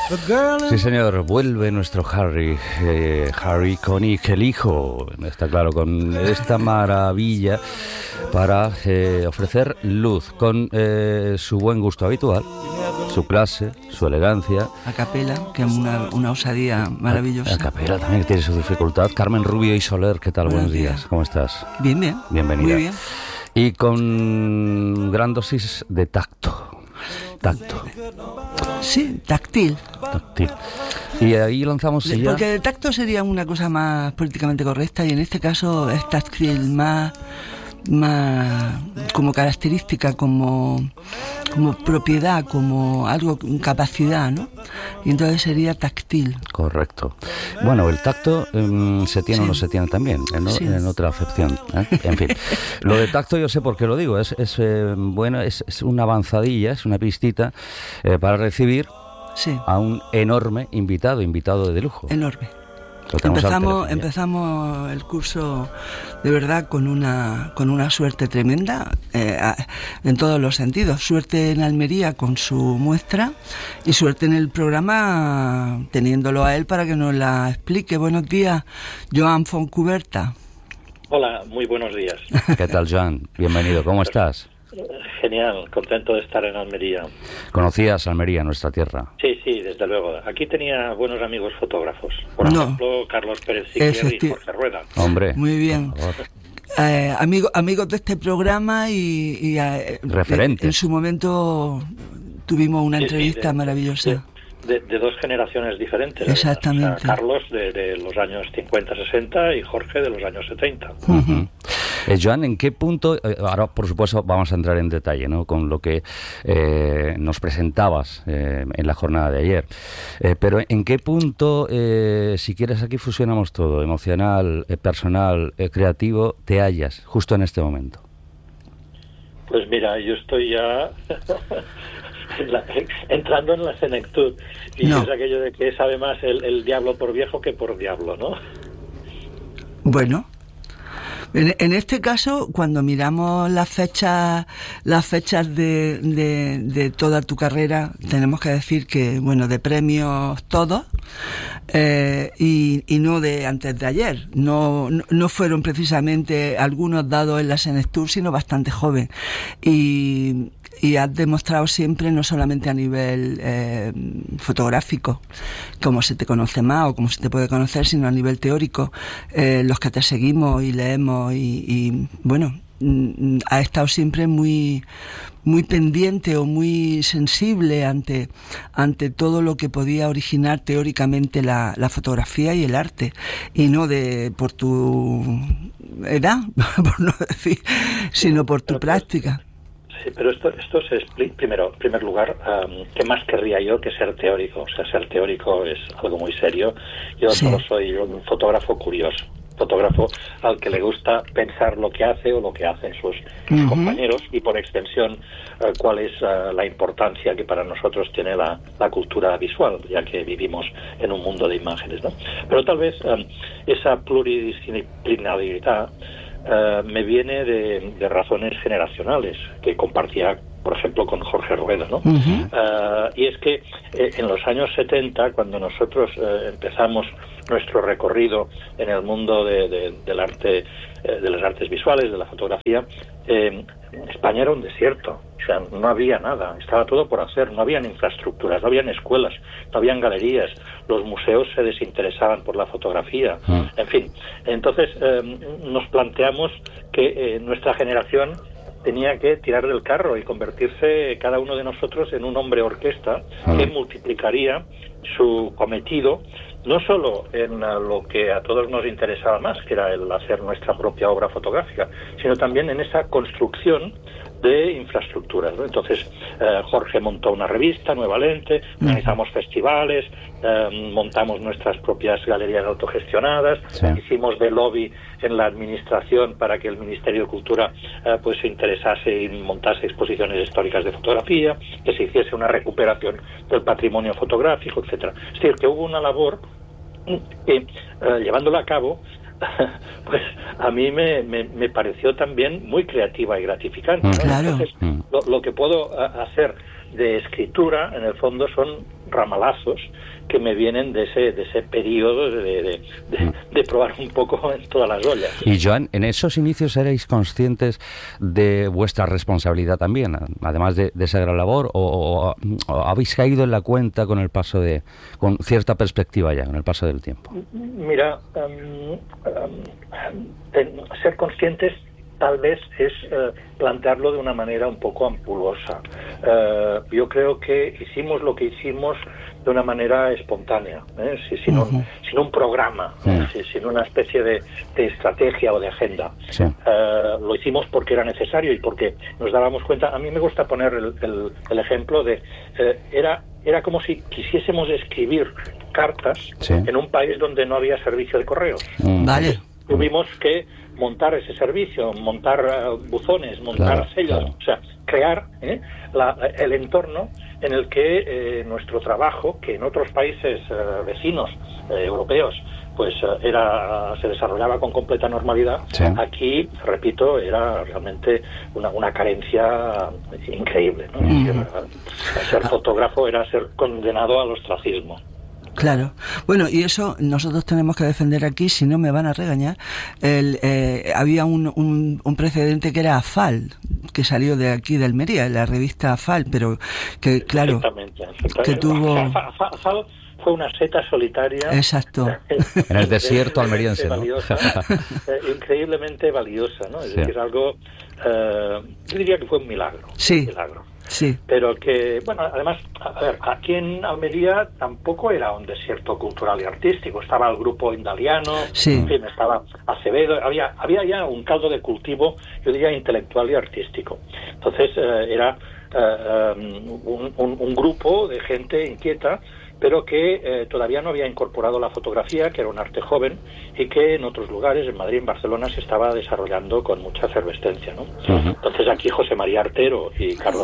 Sí, señor, vuelve nuestro Harry Connick, el hijo, está claro, con esta maravilla para ofrecer luz, con su buen gusto habitual, su clase, su elegancia. A capela, que es una osadía maravillosa. A capela también, que tiene su dificultad. Carmen Rubio y Soler, ¿qué tal? Buenos días. ¿Cómo estás? Bien, bien. Bienvenida. Muy bien. Y con gran dosis de tacto. Sí, táctil. Y ahí lanzamos ya... Porque el tacto sería una cosa más políticamente correcta y en este caso es táctil, más como característica, como propiedad, como algo, capacidad, ¿no? Y entonces sería táctil. Correcto. Bueno, el tacto se tiene o no se tiene también, en otra acepción, ¿eh? En fin, lo de tacto yo sé por qué lo digo, es bueno, es una avanzadilla, es una pistita para recibir a un enorme invitado de lujo. Enorme. Empezamos el curso de verdad con una suerte tremenda en todos los sentidos. Suerte en Almería con su muestra y suerte en el programa teniéndolo a él para que nos la explique. Buenos días, Joan Fontcuberta. Hola, muy buenos días. ¿Qué tal, Joan? Bienvenido, ¿cómo estás? Genial, contento de estar en Almería. ¿Conocías Almería, nuestra tierra? Sí, desde luego. Aquí tenía buenos amigos fotógrafos. Por ejemplo, Carlos Pérez Siquier y Jorge Rueda. Hombre. Muy bien. Amigos de este programa y referentes. En su momento tuvimos una entrevista maravillosa. De dos generaciones diferentes. Exactamente. O sea, Carlos de los años 50-60 y Jorge de los años 70. Uh-huh. Joan, ¿en qué punto, ahora por supuesto vamos a entrar en detalle, ¿no?, con lo que nos presentabas en la jornada de ayer, pero ¿en qué punto, si quieres aquí fusionamos todo, emocional, personal, creativo, te hallas justo en este momento? Pues mira, yo estoy ya... entrando en la senectud y es aquello de que sabe más el diablo por viejo que por diablo, ¿no? Bueno, en este caso, cuando miramos las fechas de toda tu carrera, tenemos que decir que, bueno, de premios todos, y no de antes de ayer. No fueron precisamente algunos dados en la Senectur, sino bastante joven. Y has demostrado siempre, no solamente a nivel fotográfico, cómo se te conoce más o cómo se te puede conocer, sino a nivel teórico. Los que te seguimos y leemos y bueno, has estado siempre muy pendiente o muy sensible ante todo lo que podía originar teóricamente la fotografía y el arte, y no por tu edad, por no decir, sino por tu práctica. Sí, pero esto se explica, en primer lugar, ¿qué más querría yo que ser teórico? O sea, ser teórico es algo muy serio. Yo solo soy un fotógrafo curioso, fotógrafo al que le gusta pensar lo que hace o lo que hacen sus compañeros y, por extensión, cuál es la importancia que para nosotros tiene la cultura visual, ya que vivimos en un mundo de imágenes, ¿no? Pero tal vez esa pluridisciplinaridad me viene de razones generacionales que compartía, por ejemplo, con Jorge Rueda, ¿no? Y es que en los años 70, cuando nosotros empezamos nuestro recorrido en el mundo del arte, de las artes visuales, de la fotografía, España era un desierto. O sea, no había nada, estaba todo por hacer, no habían infraestructuras, no habían escuelas, no habían galerías, los museos se desinteresaban por la fotografía, en fin. Entonces nos planteamos que nuestra generación tenía que tirar del carro y convertirse cada uno de nosotros en un hombre orquesta que multiplicaría su cometido, no solo en lo que a todos nos interesaba más, que era el hacer nuestra propia obra fotográfica, sino también en esa construcción de infraestructuras, ¿no? Entonces Jorge montó una revista, Nueva Lente, organizamos festivales, montamos nuestras propias galerías autogestionadas, hicimos de lobby en la administración para que el Ministerio de Cultura pues se interesase y montase exposiciones históricas de fotografía, que se hiciese una recuperación del patrimonio fotográfico, etcétera. Es decir, que hubo una labor que llevándola a cabo pues a mí me pareció también muy creativa y gratificante, ¿no? Claro. Entonces, lo que puedo hacer de escritura, en el fondo son ramalazos que me vienen de ese periodo de probar un poco en todas las ollas. Y Joan, ¿en esos inicios erais conscientes de vuestra responsabilidad también, además de esa gran labor, o habéis caído en la cuenta con el paso con cierta perspectiva ya, con el paso del tiempo? Mira, ser conscientes tal vez es plantearlo de una manera un poco ampulosa. Yo creo que hicimos lo que hicimos de una manera espontánea, sin un programa, sin una especie de estrategia o de agenda. Sí. Lo hicimos porque era necesario y porque nos dábamos cuenta. A mí me gusta poner el ejemplo de era como si quisiésemos escribir cartas en un país donde no había servicio de correos. Vale. Tuvimos que montar ese servicio, montar buzones, montar sellos, claro. O sea, crear el entorno en el que nuestro trabajo, que en otros países vecinos europeos pues se desarrollaba con completa normalidad, sí. Aquí, repito, era realmente una carencia increíble, ¿no? Ser fotógrafo era ser condenado al ostracismo. Claro. Bueno, y eso nosotros tenemos que defender aquí, si no me van a regañar. Había un precedente que era AFAL, que salió de aquí de Almería, la revista AFAL, pero que, claro, exactamente. Que tuvo... AFAL fue una seta solitaria. Exacto. En el desierto almeriense, ¿no? Valiosa, increíblemente valiosa, ¿no? Es decir, algo... yo diría que fue un milagro. Sí. Un milagro. Sí. Pero que, bueno, además, a ver, aquí en Almería tampoco era un desierto cultural y artístico. Estaba el grupo Indaliano, sí. En fin, estaba Acevedo, había ya un caldo de cultivo, yo diría, intelectual y artístico. Entonces, era un grupo de gente inquieta, pero que todavía no había incorporado la fotografía, que era un arte joven, y que en otros lugares, en Madrid, en Barcelona, se estaba desarrollando con mucha efervescencia, ¿no? Uh-huh. Entonces aquí José María Artero y Carlos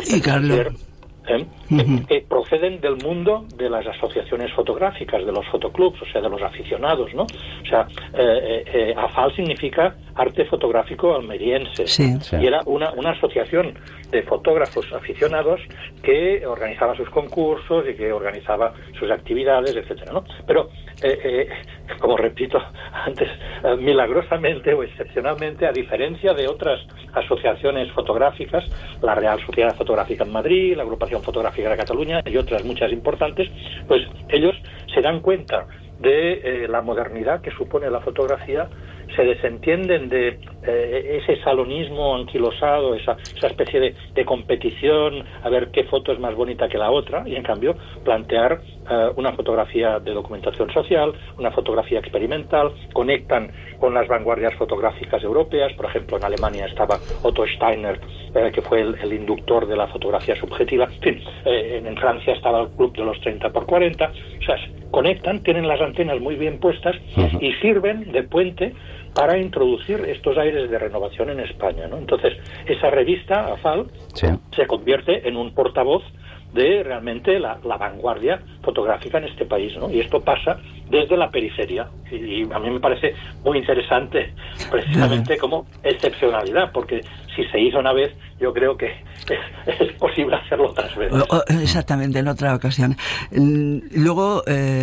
proceden del mundo de las asociaciones fotográficas, de los fotoclubs, o sea, de los aficionados, ¿no? O sea, AFAL significa Arte Fotográfico Almeriense, sí. Y era una asociación de fotógrafos aficionados que organizaba sus concursos y que organizaba sus actividades, etcétera, ¿no? Pero, como repito antes, milagrosamente o excepcionalmente, a diferencia de otras asociaciones fotográficas, la Real Sociedad Fotográfica en Madrid, la Agrupación Fotográfica de Cataluña y otras muchas importantes, pues ellos se dan cuenta de la modernidad que supone la fotografía, se desentienden de ese salonismo anquilosado, esa especie de competición a ver qué foto es más bonita que la otra, y en cambio plantear una fotografía de documentación social, una fotografía experimental, conectan con las vanguardias fotográficas europeas. Por ejemplo, en Alemania estaba Otto Steiner, que fue el inductor de la fotografía subjetiva. En fin, en Francia estaba el Club de los 30x40. O sea, conectan, tienen las antenas muy bien puestas y sirven de puente para introducir estos aires de renovación en España, ¿no? Entonces, esa revista, AFAL, se convierte en un portavoz de realmente la vanguardia fotográfica en este país, ¿no? Y esto pasa desde la periferia, y a mí me parece muy interesante precisamente como excepcionalidad, porque si se hizo una vez, yo creo que es posible hacerlo otras veces. Exactamente, en otra ocasión. Luego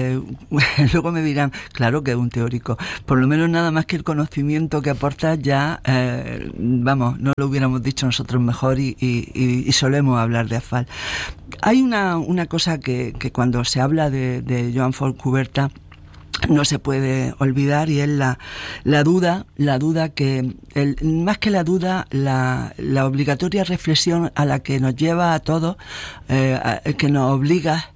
me dirán, claro que es un teórico, por lo menos nada más que el conocimiento que aporta ya, no lo hubiéramos dicho nosotros mejor, y solemos hablar de AFAL. Hay una cosa que cuando se habla de Joan Fontcuberta no se puede olvidar, y es la duda que, más que la duda, la obligatoria reflexión a la que nos lleva a todos, que nos obliga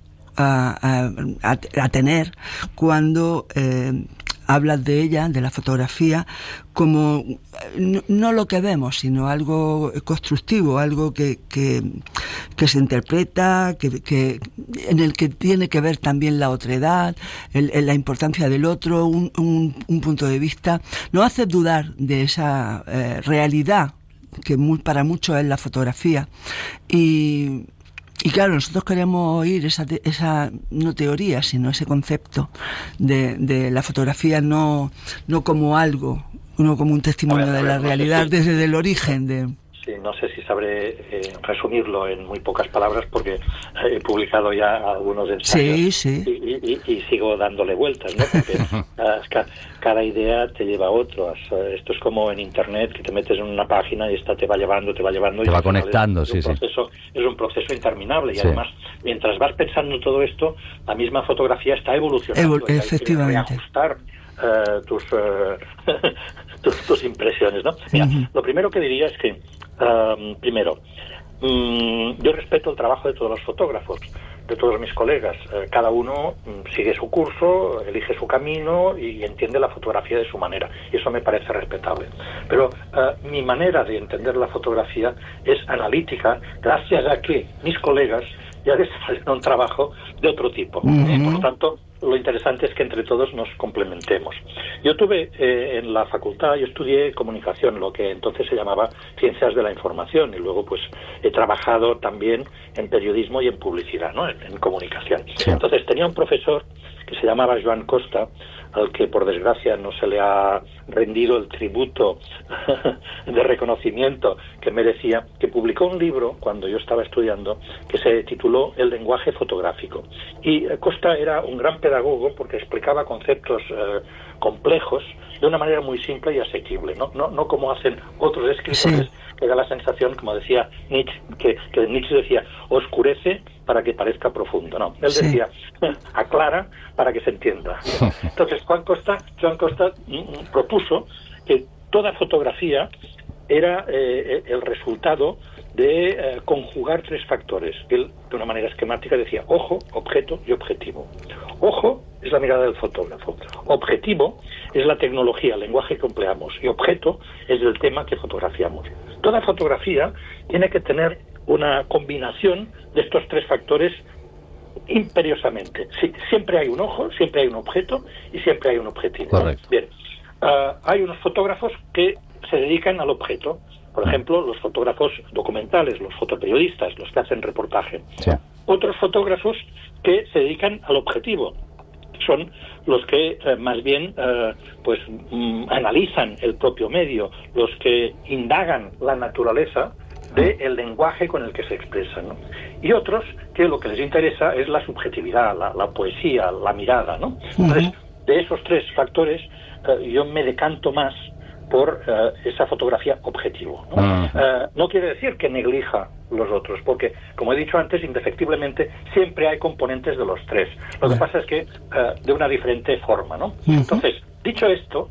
a tener cuando hablas de ella, de la fotografía, como no lo que vemos, sino algo constructivo, algo que se interpreta, que en el que tiene que ver también la otredad, la importancia del otro, un punto de vista. Nos hace dudar de esa realidad que para muchos es la fotografía. Y claro, nosotros queremos oír esa no teoría, sino ese concepto de la fotografía no como algo, no como un testimonio de la realidad desde el origen de... Sí, no sé si sabré resumirlo en muy pocas palabras porque he publicado ya algunos ensayos y sigo dándole vueltas, ¿no? Porque cada idea te lleva a otro. Esto es como en Internet, que te metes en una página y esta te va llevando. Te va conectando, es un proceso interminable y además, mientras vas pensando todo esto, la misma fotografía está evolucionando. Efectivamente. Hay que reajustar tus impresiones, ¿no? Mira, lo primero que diría es que primero, yo respeto el trabajo de todos los fotógrafos, de todos mis colegas. Cada uno sigue su curso, elige su camino y entiende la fotografía de su manera, y eso me parece respetable. Pero mi manera de entender la fotografía es analítica, gracias a que mis colegas ya desarrollan un trabajo de otro tipo. Por lo tanto, lo interesante es que entre todos nos complementemos. Yo tuve en la facultad, yo estudié comunicación, lo que entonces se llamaba ciencias de la información, y luego pues he trabajado también en periodismo y en publicidad, ¿no? En comunicación. Sí. Entonces tenía un profesor que se llamaba Joan Costa, al que por desgracia no se le ha rendido el tributo de reconocimiento que merecía, que publicó un libro cuando yo estaba estudiando que se tituló El lenguaje fotográfico. Y Costa era un gran pedagogo porque explicaba conceptos complejos de una manera muy simple y asequible, no como hacen otros escritores, que da la sensación, como decía Nietzsche, que Nietzsche decía, oscurece para que parezca profundo. No, él decía, aclara para que se entienda. Entonces Joan Costa propuso que toda fotografía era el resultado de conjugar tres factores. Él, de una manera esquemática, decía ojo, objeto y objetivo. Ojo es la mirada del fotógrafo. Objetivo es la tecnología, el lenguaje que empleamos. Y objeto es el tema que fotografiamos. Toda fotografía tiene que tener una combinación de estos tres factores imperiosamente. Sí, siempre hay un ojo, siempre hay un objeto y siempre hay un objetivo. Correcto. Bien, hay unos fotógrafos que se dedican al objeto. Por ejemplo, los fotógrafos documentales, los fotoperiodistas, los que hacen reportaje. Sí. Otros fotógrafos que se dedican al objetivo. Son los que más bien analizan el propio medio, los que indagan la naturaleza del lenguaje con el que se expresan, ¿no? Y otros que lo que les interesa es la subjetividad, la poesía, la mirada, ¿no? Entonces, de esos tres factores, yo me decanto más por esa fotografía objetivo, ¿no? No quiere decir que neglija los otros, porque, como he dicho antes, indefectiblemente siempre hay componentes de los tres. Lo que pasa es que de una diferente forma, ¿no? Entonces, dicho esto,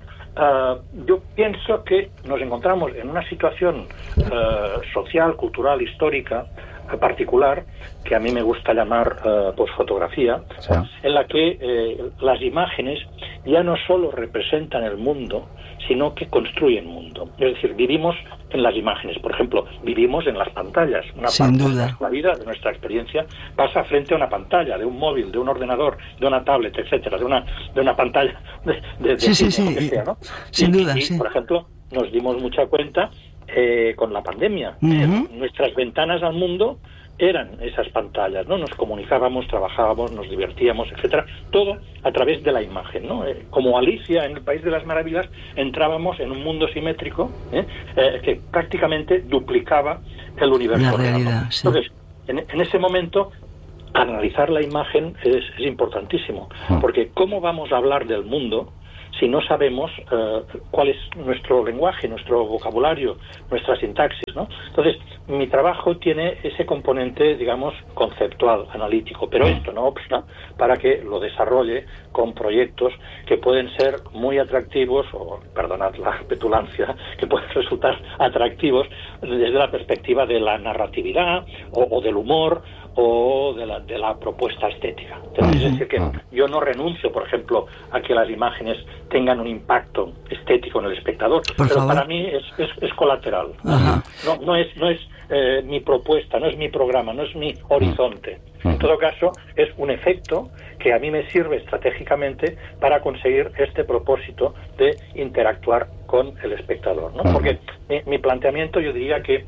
yo pienso que nos encontramos en una situación social, cultural, histórica particular, que a mí me gusta llamar posfotografía, en la que las imágenes ya no solo representan el mundo, sino que construyen mundo. Es decir, vivimos en las imágenes. Por ejemplo, vivimos en las pantallas. Una parte de nuestra vida, de nuestra experiencia, pasa frente a una pantalla, de un móvil, de un ordenador, de una tablet, etcétera, de una pantalla de cine, lo que sea, ¿no? Sin duda. Por ejemplo, nos dimos mucha cuenta con la pandemia. Nuestras ventanas al mundo eran esas pantallas, ¿no? Nos comunicábamos, trabajábamos, nos divertíamos, etcétera, todo a través de la imagen, ¿no? Como Alicia en el País de las Maravillas, entrábamos en un mundo simétrico que prácticamente duplicaba el universo. La realidad, ¿no? Sí. Entonces, en ese momento, analizar la imagen es importantísimo, porque ¿cómo vamos a hablar del mundo si no sabemos cuál es nuestro lenguaje, nuestro vocabulario, nuestra sintaxis, ¿no? Entonces, mi trabajo tiene ese componente, digamos, conceptual, analítico, pero esto no obsta para que lo desarrolle con proyectos que pueden ser muy atractivos, o, perdonad la petulancia, que pueden resultar atractivos desde la perspectiva de la narratividad, o del humor, o de la propuesta estética. Entonces, es decir, que yo no renuncio, por ejemplo, a que las imágenes tengan un impacto estético en el espectador, pero para mí es colateral. No es mi propuesta, no es mi programa, no es mi horizonte. En todo caso, es un efecto que a mí me sirve estratégicamente para conseguir este propósito de interactuar con el espectador, ¿no? Porque mi planteamiento, yo diría que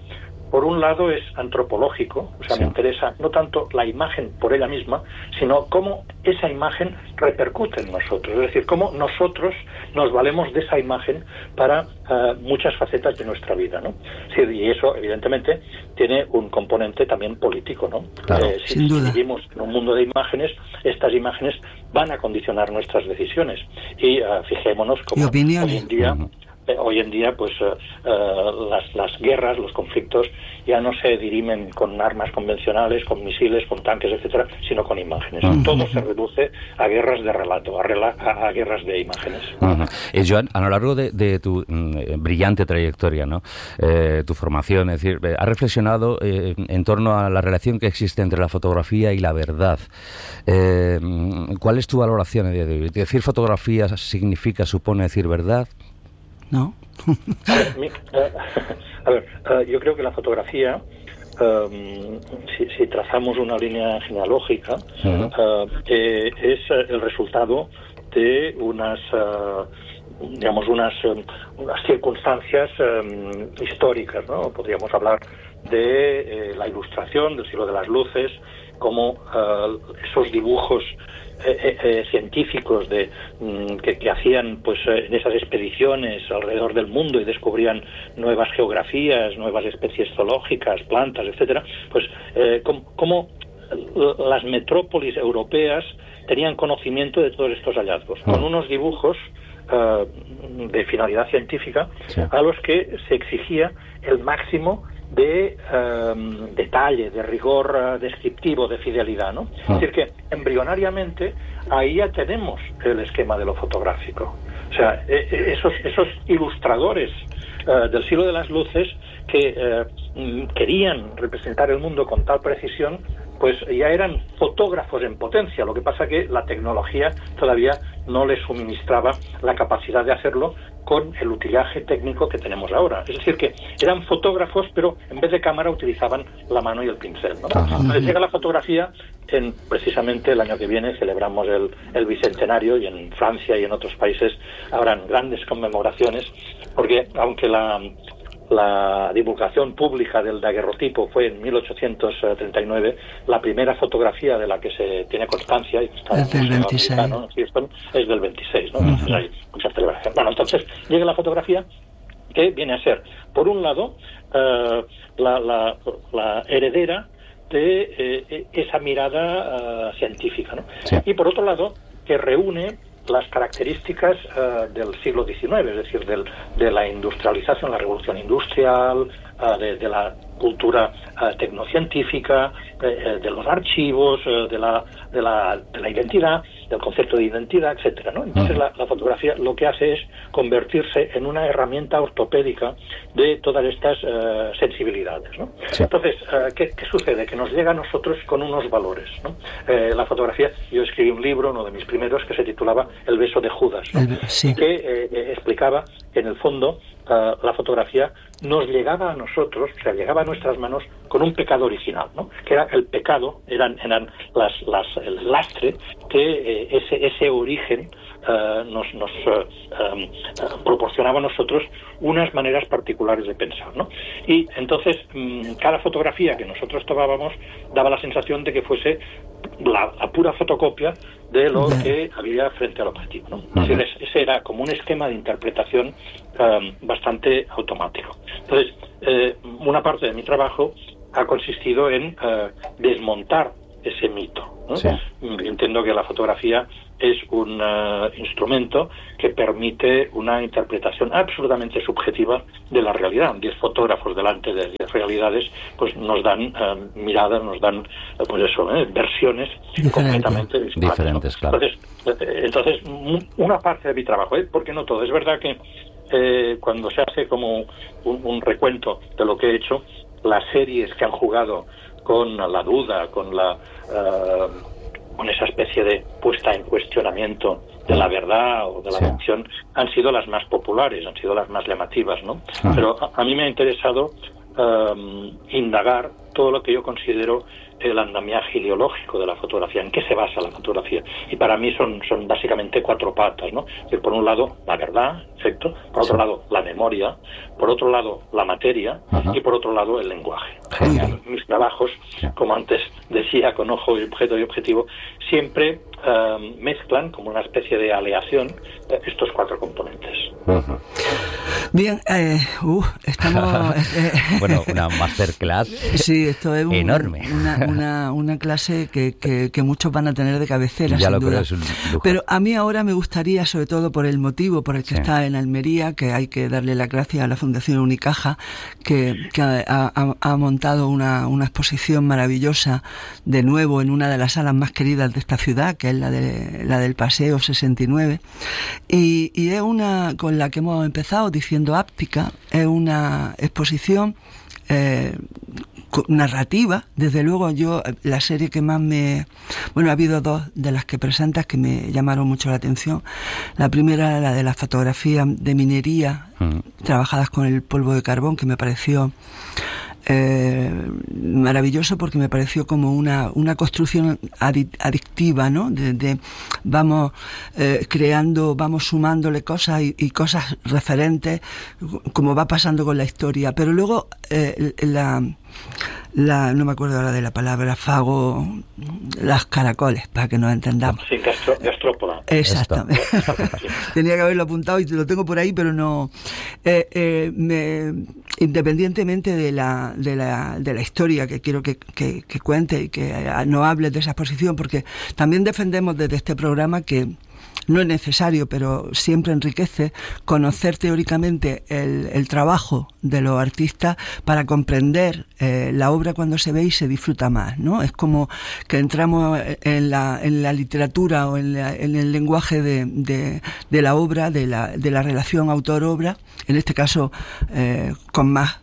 por un lado es antropológico, o sea, me interesa no tanto la imagen por ella misma, sino cómo esa imagen repercute en nosotros, es decir, cómo nosotros nos valemos de esa imagen para muchas facetas de nuestra vida, ¿no? Sí, y eso, evidentemente, tiene un componente también político, ¿no? Claro, sin duda. Si vivimos en un mundo de imágenes, estas imágenes van a condicionar nuestras decisiones. Y fijémonos cómo hoy en día, pues las guerras, los conflictos ya no se dirimen con armas convencionales, con misiles, con tanques, etcétera, sino con imágenes. Todo se reduce a guerras de relato, a guerras de imágenes. Joan, a lo largo de tu brillante trayectoria, ¿no? Tu formación, es decir, has reflexionado en torno a la relación que existe entre la fotografía y la verdad. ¿Cuál es tu valoración a día de hoy? ¿Decir fotografía supone decir verdad? ¿No? Yo creo que la fotografía, si trazamos una línea genealógica, es el resultado de unas circunstancias históricas, ¿no? Podríamos hablar de la Ilustración, del siglo de las luces, como esos dibujos científicos que hacían pues en esas expediciones alrededor del mundo y descubrían nuevas geografías, nuevas especies zoológicas, plantas, etcétera, pues como las metrópolis europeas tenían conocimiento de todos estos hallazgos, con unos dibujos de finalidad científica, a los que se exigía el máximo de detalle, de rigor descriptivo, de fidelidad, ¿no? Es decir, que embrionariamente ahí ya tenemos el esquema de lo fotográfico. O sea, esos ilustradores del siglo de las luces que querían representar el mundo con tal precisión, pues ya eran fotógrafos en potencia. Lo que pasa que la tecnología todavía no les suministraba la capacidad de hacerlo con el utillaje técnico que tenemos ahora. Es decir, que eran fotógrafos, pero en vez de cámara utilizaban la mano y el pincel, ¿no? Entonces llega la fotografía, precisamente el año que viene celebramos el Bicentenario, y en Francia y en otros países habrán grandes conmemoraciones, porque aunque la divulgación pública del daguerrotipo fue en 1839, la primera fotografía de la que se tiene constancia, y está es del 26, es del 26, ¿no? Entonces hay muchas celebraciones. Bueno, entonces llega la fotografía, que viene a ser, por un lado, la heredera de esa mirada científica, ¿no? Y por otro lado, que reúne las características del siglo XIX, es decir, de la industrialización, la revolución industrial, de la cultura tecnocientífica, de los archivos, de la identidad, del concepto de identidad, etcétera, ¿no? Entonces la fotografía lo que hace es convertirse en una herramienta ortopédica de todas estas sensibilidades, ¿no? Entonces, ¿qué sucede? Que nos llega a nosotros con unos valores, ¿no? La fotografía, yo escribí un libro, uno de mis primeros, que se titulaba El beso de Judas, ¿no? Que explicaba que en el fondo la fotografía nos llegaba a nosotros, o sea, llegaba a nuestras manos con un pecado original, ¿no? Que era el pecado, eran el lastre que ese origen nos proporcionaba a nosotros unas maneras particulares de pensar, ¿no? Y entonces cada fotografía que nosotros tomábamos daba la sensación de que fuese la pura fotocopia de lo que había frente al objetivo, ¿no? Es decir, ese era como un esquema de interpretación bastante automático. Entonces, una parte de mi trabajo ha consistido en desmontar ese mito, ¿no? Entiendo que la fotografía es un instrumento que permite una interpretación absolutamente subjetiva de la realidad. 10 fotógrafos delante de 10 realidades pues nos dan miradas, nos dan versiones completamente diferentes, ¿no? Claro. Entonces, una parte de mi trabajo, porque no todo, es verdad que cuando se hace como un recuento de lo que he hecho, las series que han jugado con la duda, con esa especie de puesta en cuestionamiento de la verdad o de la ficción, han sido las más populares, han sido las más llamativas, ¿no? Pero a mí me ha interesado indagar todo lo que yo considero el andamiaje ideológico de la fotografía, en qué se basa la fotografía. Y para mí son básicamente 4 patas, ¿no? Es decir, por un lado, la verdad, ¿cierto? Por otro lado, la memoria, por otro lado, la materia, y por otro lado, el lenguaje. Mis trabajos, como antes decía, con ojo y objeto y objetivo, siempre mezclan como una especie de aleación estos 4 componentes. Bien, estamos... Bueno, una masterclass sí, esto es enorme. Una clase que muchos van a tener de cabecera, ya sin lo duda. creo, es un lujo. Pero a mí ahora me gustaría, sobre todo por el motivo por el que está en Almería, que hay que darle las gracias a la Fundación Unicaja, que ha montado una exposición maravillosa de nuevo en una de las salas más queridas de esta ciudad, que es la del Paseo 69, y es una con la que hemos empezado diciendo áptica. Es una exposición narrativa. Desde luego, yo, la serie que más ha habido 2 de las que presentas que me llamaron mucho la atención. La primera era la de las fotografías de minería trabajadas con el polvo de carbón, que me pareció maravilloso, porque me pareció como una construcción adictiva, ¿no? Vamos creando, vamos sumándole cosas y cosas referentes, como va pasando con la historia. Pero luego no me acuerdo ahora de la palabra, fago, las caracoles, para que nos entendamos. Sí, gastrópoda. Exactamente. Tenía que haberlo apuntado y lo tengo por ahí, pero no. Independientemente de la historia que quiero que cuente y que no hable de esa exposición, porque también defendemos desde este programa que no es necesario, pero siempre enriquece conocer teóricamente el trabajo de los artistas para comprender la obra cuando se ve y se disfruta más, ¿no? Es como que entramos en la literatura o en el lenguaje de la obra, de la relación autor-obra, en este caso con más.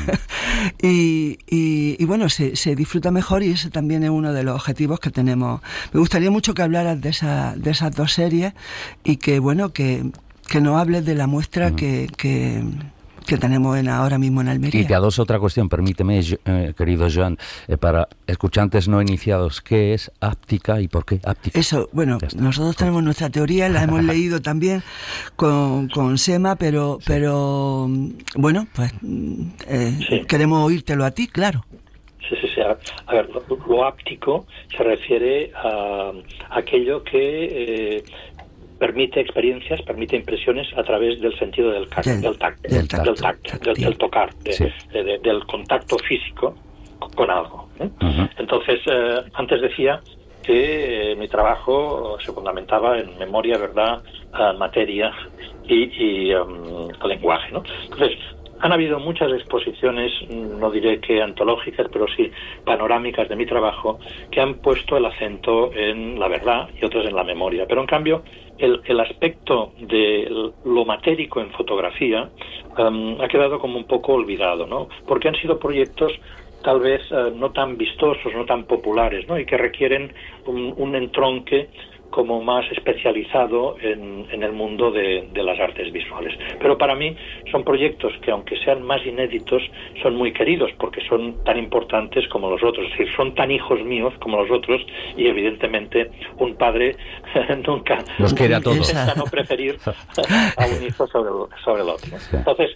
y bueno, se disfruta mejor, y ese también es uno de los objetivos que tenemos. Me gustaría mucho que hablaras de esas 2 series y que nos hables de la muestra que tenemos ahora mismo en Almería. Y te adoso otra cuestión, permíteme, querido Joan, para escuchantes no iniciados, ¿qué es áptica y por qué áptica? Eso, bueno, nosotros tenemos nuestra teoría, la hemos leído también con Sema, pero bueno, pues queremos oírtelo a ti, claro. Sí. A ver, lo áptico se refiere a aquello que permite experiencias, permite impresiones a través del sentido del tacto, del tocar, del contacto físico con algo. Entonces, antes decía que mi trabajo se fundamentaba en memoria, verdad, materia y lenguaje, ¿no? Entonces, han habido muchas exposiciones, no diré que antológicas, pero sí panorámicas de mi trabajo, que han puesto el acento en la verdad y otras en la memoria. Pero en cambio, el aspecto de lo matérico en fotografía ha quedado como un poco olvidado, ¿no? Porque han sido proyectos tal vez no tan vistosos, no tan populares, ¿no? Y que requieren un entronque como más especializado en el mundo de las artes visuales. Pero para mí son proyectos que, aunque sean más inéditos, son muy queridos porque son tan importantes como los otros, es decir, son tan hijos míos como los otros, y evidentemente un padre nunca nos quiere a todos, intenta no preferir a un hijo sobre el otro. Entonces,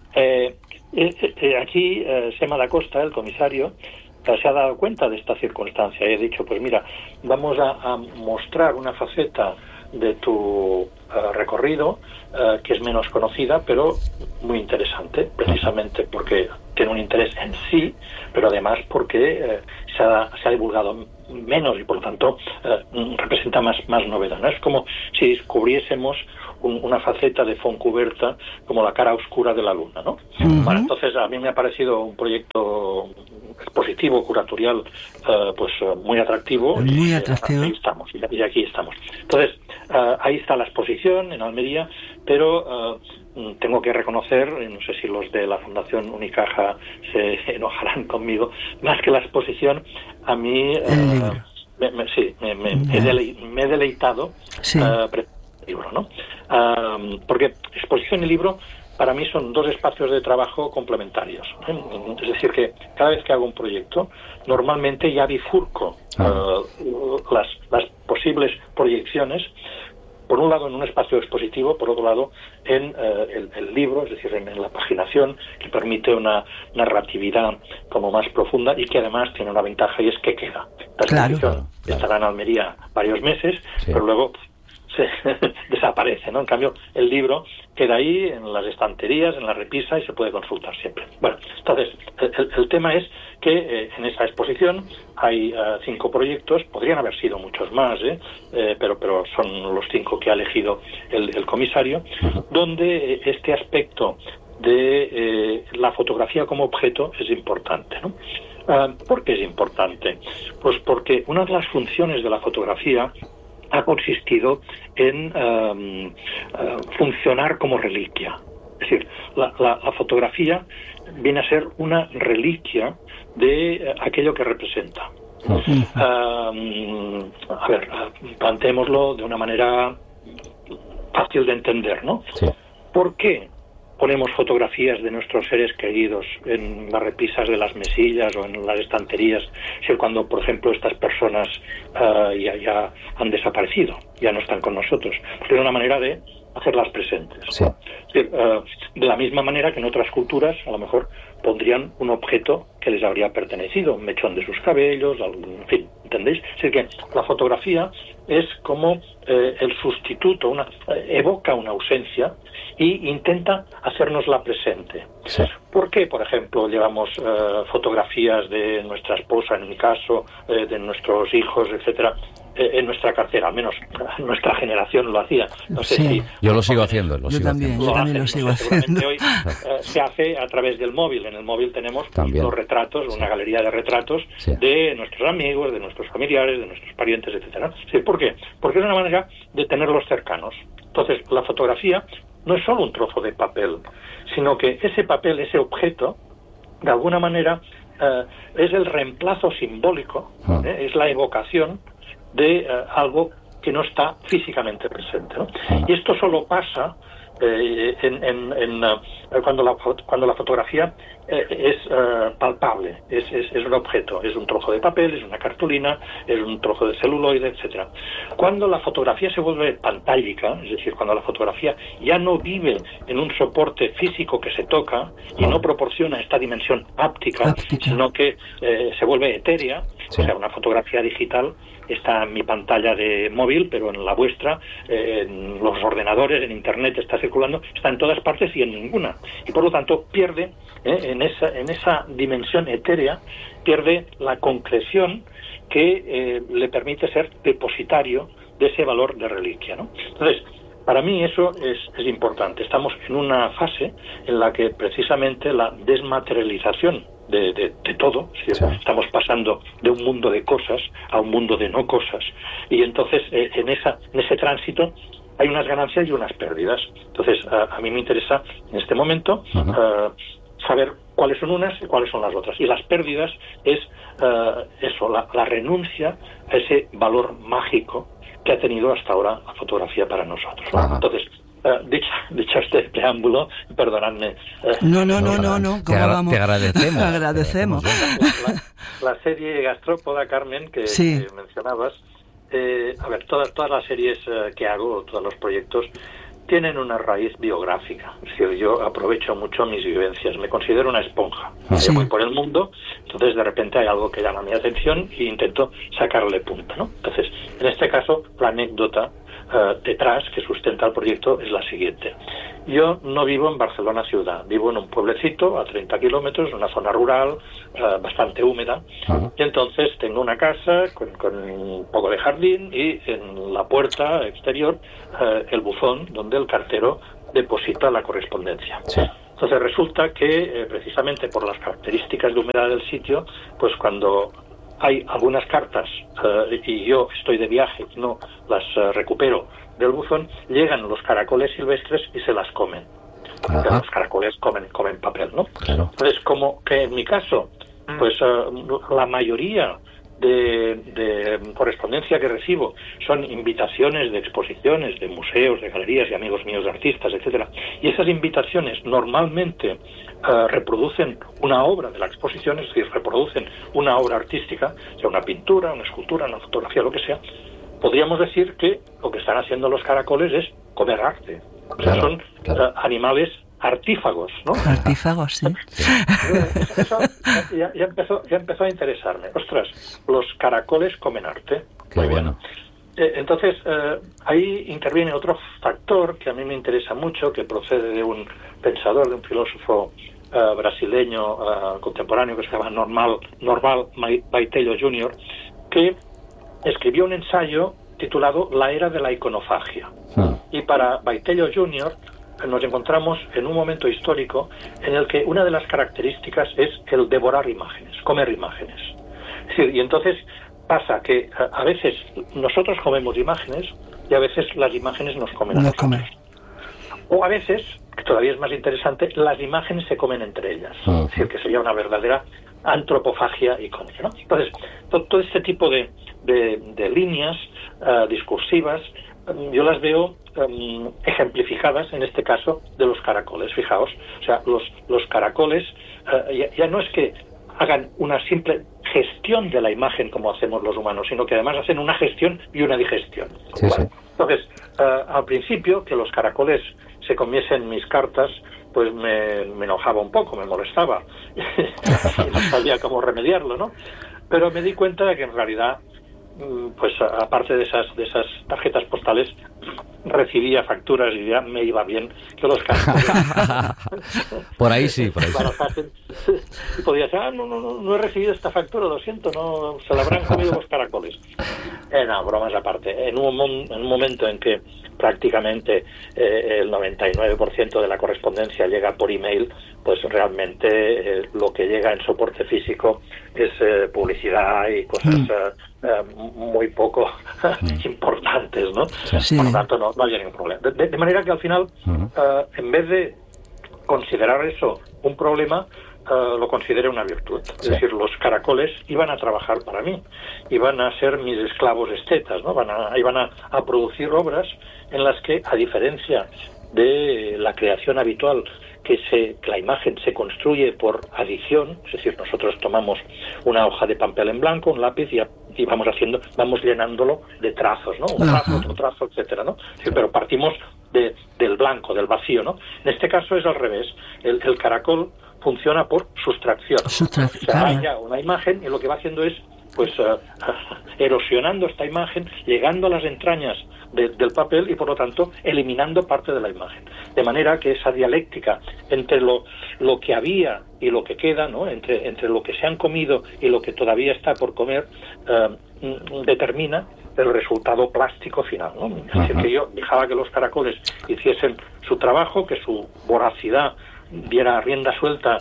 aquí Sema da Costa, el comisario, se ha dado cuenta de esta circunstancia y ha dicho, pues mira, vamos a mostrar una faceta de tu recorrido que es menos conocida, pero muy interesante, precisamente porque tiene un interés en sí, pero además porque se ha divulgado menos y por lo tanto representa más novedad, ¿no? Es como si descubriésemos una faceta de Fontcuberta como la cara oscura de la luna, ¿no? Bueno, entonces a mí me ha parecido un proyecto expositivo, curatorial, pues muy atractivo. Muy atractivo. Y aquí estamos. Entonces, ahí está la exposición en Almería, pero tengo que reconocer, no sé si los de la Fundación Unicaja se enojarán conmigo, más que la exposición, a mí me he deleitado el libro, ¿no? Porque exposición y libro para mí son dos espacios de trabajo complementarios. Es decir, que cada vez que hago un proyecto, normalmente ya bifurco las posibles proyecciones, por un lado en un espacio expositivo, por otro lado en el libro, es decir, en la paginación, que permite una narratividad como más profunda y que además tiene una ventaja, y es que queda. La exposición estará en Almería varios meses, pero luego se desaparece, ¿no? En cambio, el libro queda ahí en las estanterías, en la repisa, y se puede consultar siempre. Bueno, entonces, el tema es que en esa exposición hay 5 proyectos, podrían haber sido muchos más, pero son los 5 que ha elegido el comisario, donde este aspecto de la fotografía como objeto es importante, ¿no? ¿Por qué es importante? Pues porque una de las funciones de la fotografía ha consistido en funcionar como reliquia. Es decir, la fotografía viene a ser una reliquia de aquello que representa. Planteémoslo de una manera fácil de entender, ¿no? Sí. ¿Por qué ponemos fotografías de nuestros seres queridos en las repisas de las mesillas o en las estanterías, si cuando, por ejemplo, estas personas ya han desaparecido, ya no están con nosotros? Porque es una manera de hacerlas presentes. Sí. De la misma manera que en otras culturas, a lo mejor, pondrían un objeto que les habría pertenecido, un mechón de sus cabellos, en fin, ¿entendéis? Es decir, que la fotografía es como el sustituto, evoca una ausencia y intenta hacernosla presente. Sí. ¿Por qué, por ejemplo, llevamos fotografías de nuestra esposa, en mi caso, de nuestros hijos, etcétera, en nuestra cartera? Al menos nuestra generación lo hacía. No sé si yo lo sigo haciendo. Yo también lo sigo haciendo. Hoy se hace a través del móvil. En el móvil tenemos los retratos, una galería de retratos de nuestros amigos, de nuestros familiares, de nuestros parientes, etcétera. Sí, ¿por qué? Porque es una manera de tenerlos cercanos. Entonces, la fotografía no es solo un trozo de papel, sino que ese papel, ese objeto, de alguna manera es el reemplazo simbólico, es la evocación de algo que no está físicamente presente, ¿no? Y esto solo pasa cuando la fotografía es palpable, es un objeto, es un trozo de papel, es una cartulina, es un trozo de celuloide, etcétera. Cuando la fotografía se vuelve pantállica, es decir, cuando la fotografía ya no vive en un soporte físico que se toca y no proporciona esta dimensión áptica, sino que se vuelve etérea, o sea, una fotografía digital está en mi pantalla de móvil, pero en la vuestra, en los ordenadores, en Internet está circulando, está en todas partes y en ninguna. Y por lo tanto pierde, en esa dimensión etérea, pierde la concreción que le permite ser depositario de ese valor de reliquia, ¿no? Entonces, para mí eso es importante. Estamos en una fase en la que precisamente la desmaterialización de todo, estamos pasando de un mundo de cosas a un mundo de no cosas, y entonces en ese tránsito hay unas ganancias y unas pérdidas. Entonces a mí me interesa en este momento saber cuáles son unas y cuáles son las otras, y las pérdidas es la renuncia a ese valor mágico que ha tenido hasta ahora la fotografía para nosotros. Entonces, dicho este preámbulo, perdonadme. No. ¿Cómo te agradecemos. Agradecemos. La serie Gastrópoda, Carmen, que mencionabas, todas las series que hago, todos los proyectos, tienen una raíz biográfica. Es decir, yo aprovecho mucho mis vivencias, me considero una esponja. Yo voy por el mundo, entonces de repente hay algo que llama mi atención e intento sacarle punta, ¿no? Entonces, en este caso, la anécdota detrás que sustenta el proyecto es la siguiente. Yo no vivo en Barcelona ciudad, vivo en un pueblecito a 30 kilómetros, una zona rural bastante húmeda, y entonces tengo una casa con un poco de jardín y en la puerta exterior el buzón donde el cartero deposita la correspondencia. Entonces resulta que precisamente por las características de humedad del sitio, pues cuando hay algunas cartas y yo estoy de viaje y no las recupero del buzón, llegan los caracoles silvestres y se las comen. Los caracoles comen papel, ¿no? Claro. Entonces, como que en mi caso, pues la mayoría de correspondencia que recibo son invitaciones de exposiciones, de museos, de galerías y amigos míos de artistas, etcétera, y esas invitaciones normalmente reproducen una obra de la exposición, es decir, reproducen una obra artística, sea una pintura, una escultura, una fotografía, lo que sea, podríamos decir que lo que están haciendo los caracoles es comer arte. Claro, son animales artífagos, ¿no? Artífagos, sí. Eso ya empezó a interesarme. Ostras, los caracoles comen arte. Qué muy bueno. Bien. Entonces, ahí interviene otro factor que a mí me interesa mucho, que procede de un pensador, de un filósofo brasileño contemporáneo que se llama Norval Baitello Jr., que escribió un ensayo titulado La era de la iconofagia. Y para Baitello Jr. nos encontramos en un momento histórico en el que una de las características es el devorar imágenes, comer imágenes. Es decir, y entonces pasa que a veces nosotros comemos imágenes y a veces las imágenes nos comen a nosotros. O a veces, que todavía es más interesante, las imágenes se comen entre ellas. Es decir, que sería una verdadera antropofagia icónica, ¿no? Entonces, todo este tipo de líneas discursivas, yo las veo ejemplificadas en este caso de los caracoles. Fijaos, o sea, los caracoles ya no es que hagan una simple gestión de la imagen como hacemos los humanos, sino que además hacen una gestión y una digestión. Sí, sí. Entonces, al principio, que los caracoles se comiesen mis cartas, pues me enojaba un poco, me molestaba y no sabía cómo remediarlo, ¿no? Pero me di cuenta de que en realidad, pues aparte de esas tarjetas postales, recibía facturas y ya me iba bien que los caracoles por ahí sí. Y podía decir, no he recibido esta factura, lo siento, no se la habrán comido los caracoles. No, bromas aparte. En un momento en que prácticamente el 99% de la correspondencia llega por email, pues realmente lo que llega en soporte físico es publicidad y cosas muy poco importantes, ¿no? Sí. Por lo tanto, no había ningún problema. De manera que al final, en vez de considerar eso un problema, lo consideré una virtud. Es decir, los caracoles iban a trabajar para mí, iban a ser mis esclavos estetas, ¿no? Iban a producir obras en las que, a diferencia de la creación habitual, que la imagen se construye por adición, es decir, nosotros tomamos una hoja de papel en blanco, un lápiz y vamos llenándolo de trazos, ¿no? Un trazo, otro trazo, etcétera, ¿no? Es decir, pero partimos del blanco, del vacío, ¿no? En este caso es al revés. El caracol funciona por sustracción. O sea, hay ya una imagen y lo que va haciendo es pues erosionando esta imagen, llegando a las entrañas del papel y por lo tanto eliminando parte de la imagen. De manera que esa dialéctica entre lo que había y lo que queda, ¿no? entre lo que se han comido y lo que todavía está por comer, determina el resultado plástico final, ¿no? Es decir, que yo dejaba que los caracoles hiciesen su trabajo, que su voracidad diera rienda suelta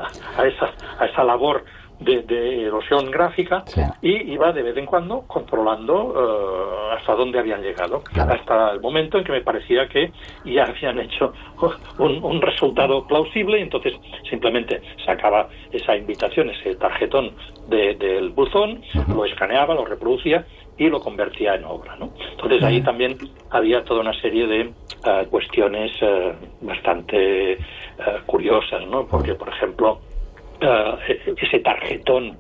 a esa labor de erosión gráfica, sí, y iba de vez en cuando controlando hasta dónde habían llegado, claro, hasta el momento en que me parecía que ya habían hecho un resultado plausible, y entonces simplemente sacaba esa invitación, ese tarjetón del buzón, lo escaneaba, lo reproducía y lo convertía en obra, ¿no? Entonces ahí también había toda una serie de cuestiones bastante curiosas, ¿no? Porque, por ejemplo, ese tarjetón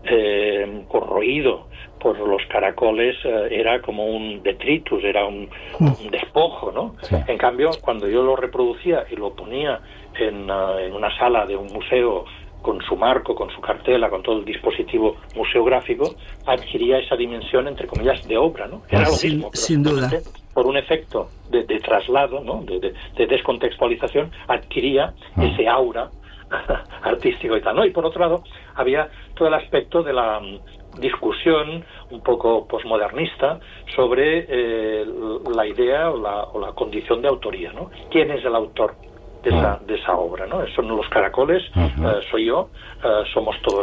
corroído por los caracoles era como un detritus, era un despojo, ¿no? Sí. En cambio, cuando yo lo reproducía y lo ponía en una sala de un museo con su marco, con su cartela, con todo el dispositivo museográfico, adquiría esa dimensión, entre comillas, de obra, ¿no? Era lo mismo, pero sin duda, por un efecto de traslado, ¿no? de descontextualización, adquiría ese aura artístico y tal, ¿no? Y por otro lado había todo el aspecto de la discusión un poco posmodernista sobre la idea o la condición de autoría, ¿no? ¿Quién es el autor de esa obra, ¿no? Son los caracoles, soy yo, somos todos